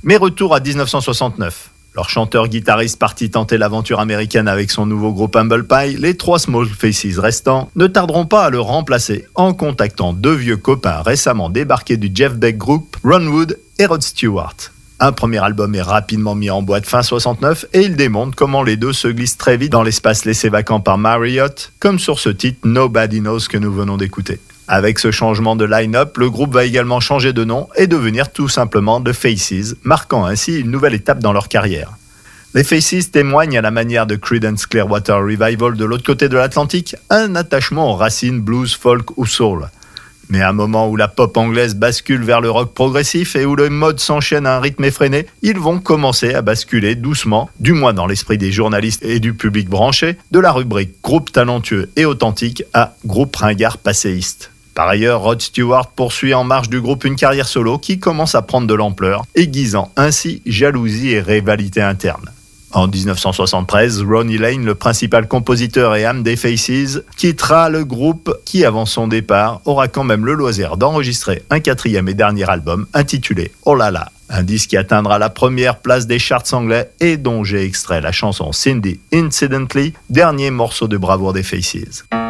Mais retour à 1969. Leur chanteur-guitariste parti tenter l'aventure américaine avec son nouveau groupe Humble Pie, les 3 Small Faces restants ne tarderont pas à le remplacer en contactant 2 vieux copains récemment débarqués du Jeff Beck Group, Ron Wood et Rod Stewart. Un premier album est rapidement mis en boîte fin 69 et il démontre comment les deux se glissent très vite dans l'espace laissé vacant par Marriott, comme sur ce titre Nobody Knows que nous venons d'écouter. Avec ce changement de line-up, le groupe va également changer de nom et devenir tout simplement The Faces, marquant ainsi une nouvelle étape dans leur carrière. Les Faces témoignent à la manière de Creedence Clearwater Revival de l'autre côté de l'Atlantique, un attachement aux racines blues, folk ou soul. Mais à un moment où la pop anglaise bascule vers le rock progressif et où le mode s'enchaîne à un rythme effréné, ils vont commencer à basculer doucement, du moins dans l'esprit des journalistes et du public branché, de la rubrique groupe talentueux et authentique à groupe ringard passéiste. Par ailleurs, Rod Stewart poursuit en marge du groupe une carrière solo qui commence à prendre de l'ampleur, aiguisant ainsi jalousie et rivalité interne. En 1973, Ronnie Lane, le principal compositeur et âme des Faces, quittera le groupe qui, avant son départ, aura quand même le loisir d'enregistrer un 4e et dernier album intitulé Oh La La, un disque qui atteindra la première place des charts anglais et dont j'ai extrait la chanson Cindy Incidentally, dernier morceau de bravoure des Faces.